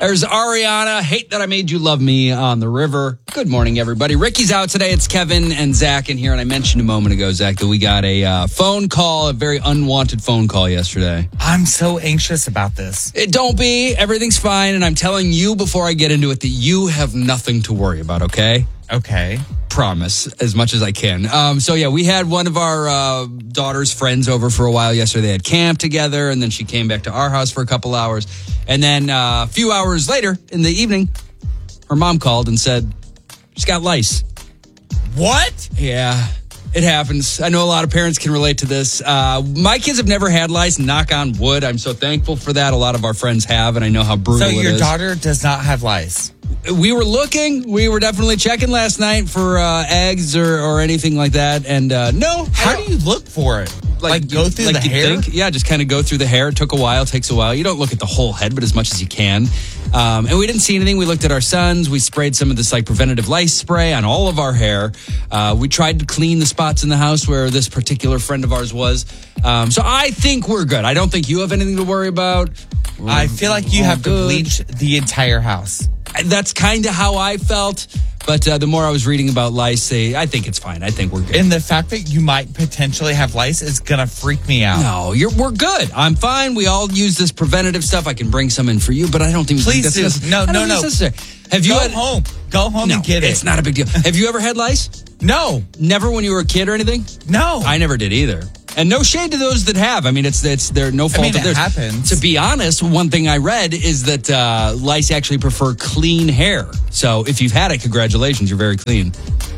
There's Ariana, Hate That I Made You Love Me on the River. Good morning, everybody. Ricky's out today. It's Kevin and Zach in here. And I mentioned a moment ago, Zach, that we got a phone call, a very unwanted phone call yesterday. I'm so anxious about this. Don't be. Everything's fine. And I'm telling you before I get into it that you have nothing to worry about, okay? Okay. Promise, as much as I can. So, yeah, we had one of our daughter's friends over for a while yesterday. They had camp together, and then she came back to our house for a couple hours. And then a few hours later in the evening, her mom called and said she's got lice. What? Yeah, it happens. I know a lot of parents can relate to this. My kids have never had lice, knock on wood. I'm so thankful for that. A lot of our friends have, and I know how brutal it is. So your daughter does not have lice? We were looking. We were definitely checking last night for eggs or anything like that. And no. How do you look for it? Like go through the hair? Yeah, just kind of go through the hair. It took a while. Takes a while. You don't look at the whole head, but as much as you can. And we didn't see anything. We looked at our sons. We sprayed some of this like preventative lice spray on all of our hair. We tried to clean the spots in the house where this particular friend of ours was. So I think we're good. I don't think you have anything to worry about. I feel like you have to bleach the entire house. That's kind of how I felt. But the more I was reading about lice, I think it's fine. I think we're good. And the fact that you might potentially have lice is going to freak me out. No, we're good. I'm fine. We all use this preventative stuff. I can bring some in for you, but I don't think Please that's do. No. necessary. Have you Go home and get it. It's not a big deal. Have you ever had lice? No. Never when you were a kid or anything? No. I never did either. And no shade to those that have. I mean, it's they're no fault of theirs. It happens. To be honest, one thing I read is that lice actually prefer clean hair. So if you've had it, congratulations, you're very clean.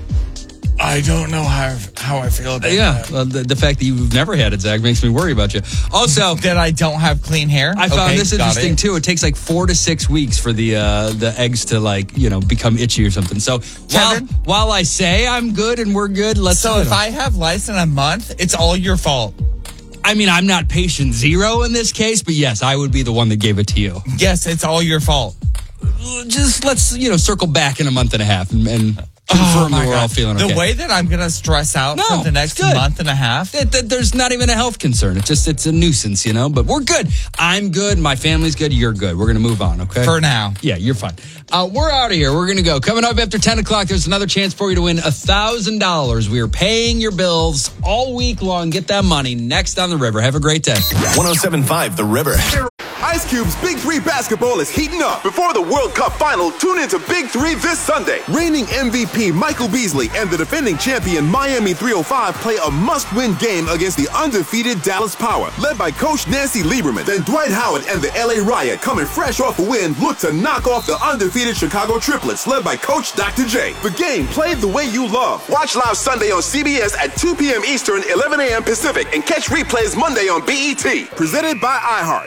I don't know how I feel about that. Well, the fact that you've never had it, Zach, makes me worry about you. Also, that I don't have clean hair. I found this interesting too. It takes like 4 to 6 weeks for the eggs to become itchy or something. So while I say I'm good and we're good, if I have lice in a month, it's all your fault. I mean, I'm not patient zero in this case, but yes, I would be the one that gave it to you. Yes, it's all your fault. Just let's circle back in a month and a half and confirm that we're all feeling okay. The way that I'm going to stress out for the next month and a half. There's not even a health concern. It's a nuisance, but we're good. I'm good. My family's good. You're good. We're going to move on, okay? For now. Yeah, you're fine. We're out of here. We're going to go. Coming up after 10 o'clock, there's another chance for you to win $1,000. We are paying your bills all week long. Get that money next on The River. Have a great day. 107.5 The River. Ice Cube's Big 3 basketball is heating up. Before the World Cup final, tune into Big 3 this Sunday. Reigning MVP Michael Beasley and the defending champion Miami 305 play a must-win game against the undefeated Dallas Power, led by Coach Nancy Lieberman. Then Dwight Howard and the LA Riot, coming fresh off a win, look to knock off the undefeated Chicago Triplets, led by Coach Dr. J. The game played the way you love. Watch live Sunday on CBS at 2 p.m. Eastern, 11 a.m. Pacific, and catch replays Monday on BET. Presented by iHeart.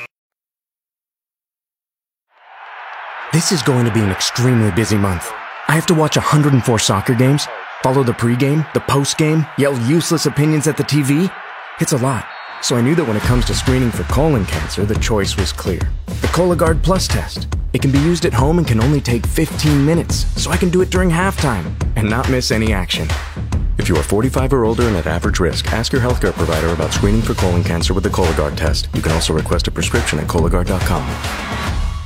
This is going to be an extremely busy month. I have to watch 104 soccer games, follow the pregame, the postgame, yell useless opinions at the TV. It's a lot. So I knew that when it comes to screening for colon cancer, the choice was clear. The Cologuard Plus test. It can be used at home and can only take 15 minutes, so I can do it during halftime and not miss any action. If you are 45 or older and at average risk, ask your healthcare provider about screening for colon cancer with the Cologuard test. You can also request a prescription at Cologuard.com.